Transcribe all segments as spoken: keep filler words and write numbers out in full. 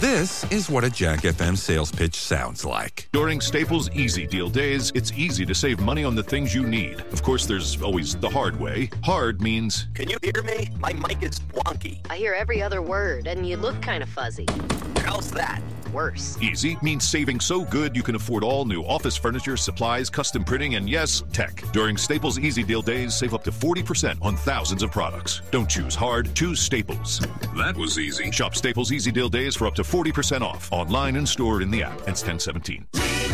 This is what a Jack F M sales pitch sounds like. During Staples Easy Deal Days, it's easy to save money on the things you need. Of course, there's always the hard way. Hard means... Can you hear me? My mic is wonky. I hear every other word, and you look kind of fuzzy. How's that? Worse. Easy means saving so good you can afford all new office furniture, supplies, custom printing, and yes, tech. During Staples Easy Deal Days, save up to forty percent on thousands of products. Don't choose hard, choose Staples. That was easy. Shop Staples Easy Deal Days for up to forty percent off. Online and stored in the app. Ends ten seventeen.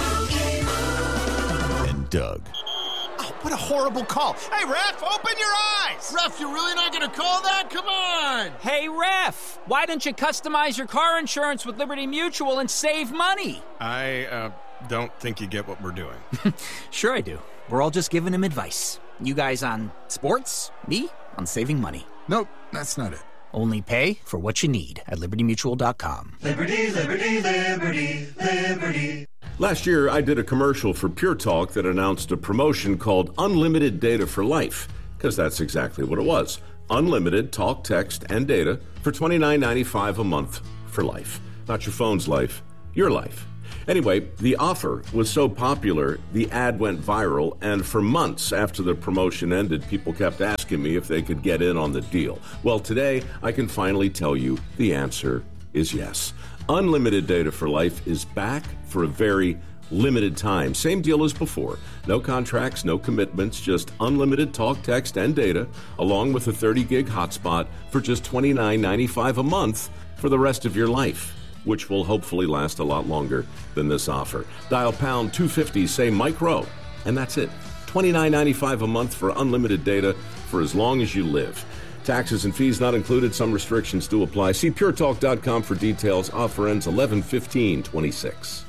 And Doug. Oh, what a horrible call. Hey, ref, open your eyes. Ref, you're really not going to call that? Come on. Hey, ref, why don't you customize your car insurance with Liberty Mutual and save money? I uh, don't think you get what we're doing. Sure I do. We're all just giving him advice. You guys on sports, me on saving money. Nope, that's not it. Only pay for what you need at liberty mutual dot com. Liberty, liberty, liberty, liberty. Last year, I did a commercial for Pure Talk that announced a promotion called Unlimited Data for Life, because that's exactly what it was. Unlimited talk, text, and data for twenty-nine ninety-five a month for life. Not your phone's life, your life. Anyway, the offer was so popular, the ad went viral, and for months after the promotion ended, people kept asking me if they could get in on the deal. Well, today, I can finally tell you the answer is yes. Unlimited Data for Life is back for a very limited time. Same deal as before. No contracts, no commitments, just unlimited talk, text, and data, along with a thirty gig hotspot for just twenty-nine ninety-five a month for the rest of your life, which will hopefully last a lot longer than this offer. Dial pound two fifty, say Mike Rowe, and that's it. twenty-nine ninety-five a month for unlimited data for as long as you live. Taxes and fees not included. Some restrictions do apply. See pure talk dot com for details. Offer ends eleven fifteen twenty-six.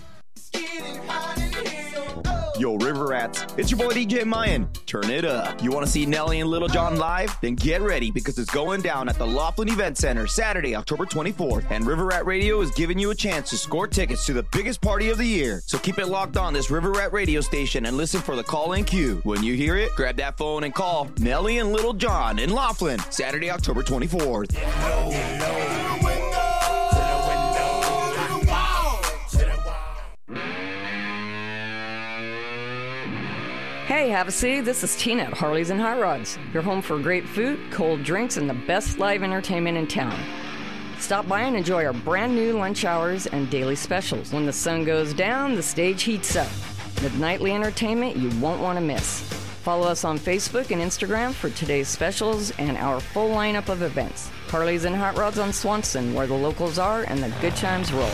Yo, River Rats, it's your boy D J Mayan. Turn it up. You want to see Nelly and Little John live? Then get ready, because it's going down at the Laughlin Event Center Saturday, October twenty-fourth. And River Rat Radio is giving you a chance to score tickets to the biggest party of the year. So keep it locked on this River Rat radio station and listen for the call-in queue. When you hear it, grab that phone and call Nelly and Little John in Laughlin, Saturday, October twenty-fourth. Hey, Havasu, this is Tina at Harley's and Hot Rods. Your home for great food, cold drinks, and the best live entertainment in town. Stop by and enjoy our brand new lunch hours and daily specials. When the sun goes down, the stage heats up. With nightly entertainment you won't want to miss. Follow us on Facebook and Instagram for today's specials and our full lineup of events. Harley's and Hot Rods on Swanson, where the locals are and the good times roll.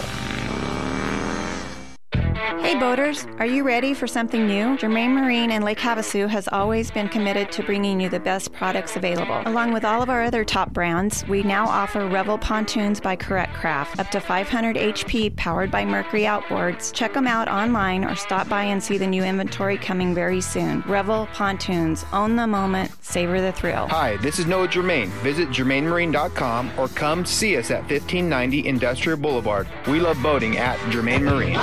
Hey boaters, are you ready for something new? Germain Marine and Lake Havasu has always been committed to bringing you the best products available. Along with all of our other top brands, we now offer Revel pontoons by Correct Craft, up to five hundred H P, powered by Mercury outboards. Check them out online or stop by and see the new inventory coming very soon. Revel pontoons, own the moment, savor the thrill. Hi, this is Noah Germain. Visit germain marine dot com or come see us at fifteen ninety Industrial Boulevard. We love boating at Germain Marine.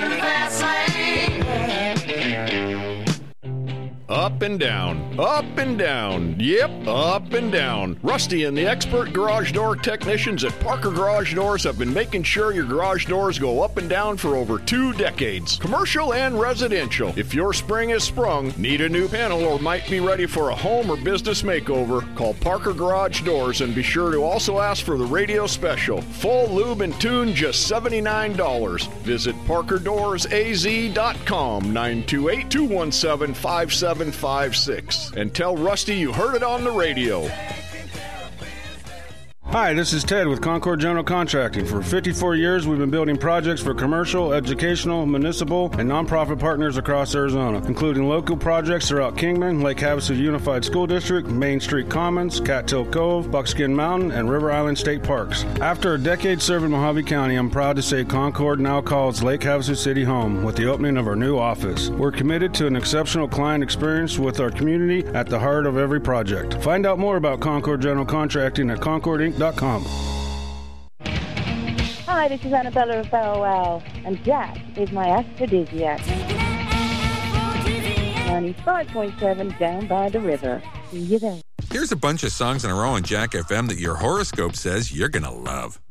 Up and down, up and down, yep, up and down. Rusty and the expert garage door technicians at Parker Garage Doors have been making sure your garage doors go up and down for over two decades. Commercial and residential. If your spring is sprung, need a new panel, or might be ready for a home or business makeover, call Parker Garage Doors and be sure to also ask for the radio special. Full lube and tune, just seventy-nine dollars. Visit parker doors a z dot com, nine two eight, two one seven, five seven five six, and tell Rusty you heard it on the radio. Hi, this is Ted with Concord General Contracting. For fifty-four years, we've been building projects for commercial, educational, municipal, and nonprofit partners across Arizona, including local projects throughout Kingman, Lake Havasu Unified School District, Main Street Commons, Cattail Cove, Buckskin Mountain, and River Island State Parks. After a decade serving Mojave County, I'm proud to say Concord now calls Lake Havasu City home with the opening of our new office. We're committed to an exceptional client experience with our community at the heart of every project. Find out more about Concord General Contracting at concord inc dot com. Hi, this is Annabella of Bow Wow, and Jack is my aphrodisiac. ninety-five point seven down by the river. See you there. Here's a bunch of songs in a row on Jack F M that your horoscope says you're going to love.